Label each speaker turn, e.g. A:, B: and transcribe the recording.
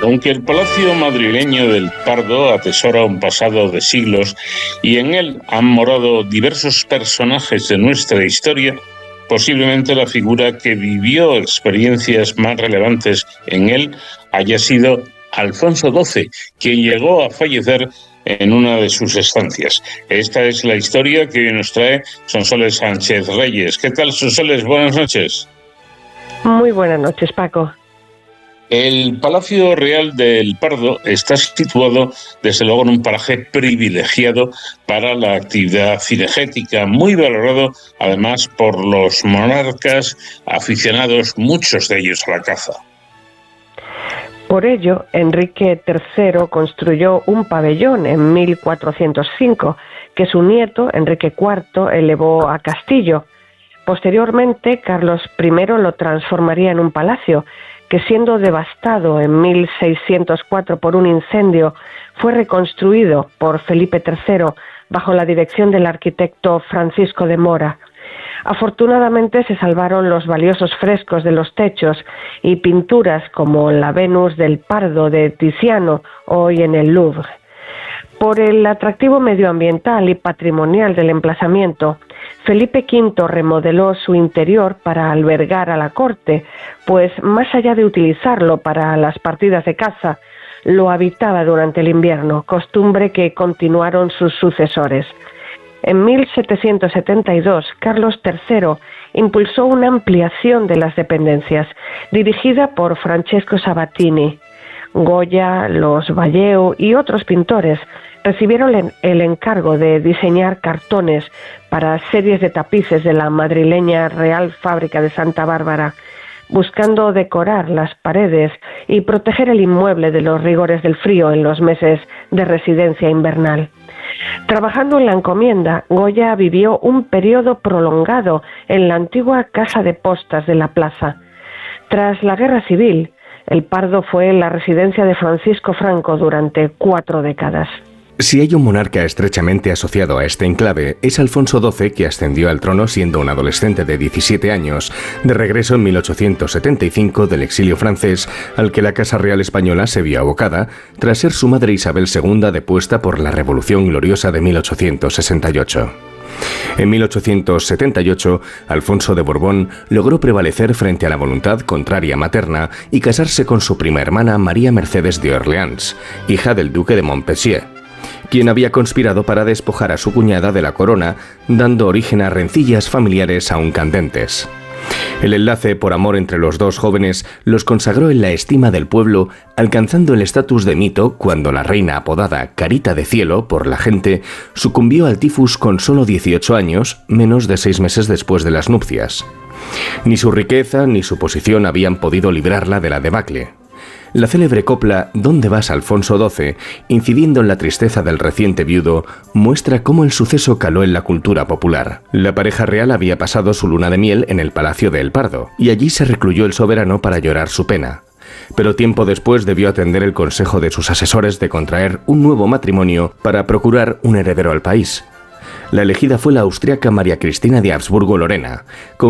A: Aunque el Palacio madrileño del Pardo atesora un pasado de siglos y en él han morado diversos personajes de nuestra historia, posiblemente la figura que vivió experiencias más relevantes en él haya sido Alfonso XII, quien llegó a fallecer en una de sus estancias. Esta es la historia que hoy nos trae Sonsoles Sánchez Reyes. ¿Qué tal, Sonsoles? Buenas noches.
B: Muy buenas noches, Paco.
A: El Palacio Real del Pardo está situado, desde luego, en un paraje privilegiado para la actividad cinegética, muy valorado, además, por los monarcas aficionados, muchos de ellos, a la caza.
B: Por ello, Enrique III construyó un pabellón en 1405, que su nieto, Enrique IV, elevó a castillo. Posteriormente, Carlos I lo transformaría en un palacio, que siendo devastado en 1604 por un incendio, fue reconstruido por Felipe III bajo la dirección del arquitecto Francisco de Mora. Afortunadamente se salvaron los valiosos frescos de los techos y pinturas como la Venus del Pardo de Tiziano, hoy en el Louvre. Por el atractivo medioambiental y patrimonial del emplazamiento, Felipe V remodeló su interior para albergar a la corte, pues más allá de utilizarlo para las partidas de caza, lo habitaba durante el invierno, costumbre que continuaron sus sucesores. En 1772, Carlos III impulsó una ampliación de las dependencias, dirigida por Francesco Sabatini. Goya, los Valleu y otros pintores recibieron el encargo de diseñar cartones para series de tapices de la madrileña Real Fábrica de Santa Bárbara, buscando decorar las paredes y proteger el inmueble de los rigores del frío en los meses de residencia invernal. Trabajando en la encomienda, Goya vivió un periodo prolongado en la antigua Casa de Postas de la Plaza. Tras la Guerra Civil, el Pardo fue la residencia de Francisco Franco durante 4 décadas.
C: Si hay un monarca estrechamente asociado a este enclave, es Alfonso XII, que ascendió al trono siendo un adolescente de 17 años, de regreso en 1875 del exilio francés, al que la Casa Real Española se vio abocada, tras ser su madre Isabel II depuesta por la Revolución Gloriosa de 1868. En 1878, Alfonso de Borbón logró prevalecer frente a la voluntad contraria materna y casarse con su prima hermana María Mercedes de Orleans, hija del duque de Montpensier, quien había conspirado para despojar a su cuñada de la corona, dando origen a rencillas familiares aún candentes. El enlace por amor entre los dos jóvenes los consagró en la estima del pueblo, alcanzando el estatus de mito cuando la reina, apodada Carita de Cielo por la gente, sucumbió al tifus con solo 18 años, menos de 6 meses después de las nupcias. Ni su riqueza ni su posición habían podido librarla de la debacle. La célebre copla «¿Dónde vas, Alfonso XII?», incidiendo en la tristeza del reciente viudo, muestra cómo el suceso caló en la cultura popular. La pareja real había pasado su luna de miel en el Palacio de El Pardo, y allí se recluyó el soberano para llorar su pena. Pero tiempo después debió atender el consejo de sus asesores de contraer un nuevo matrimonio para procurar un heredero al país. La elegida fue la austriaca María Cristina de Habsburgo-Lorena, con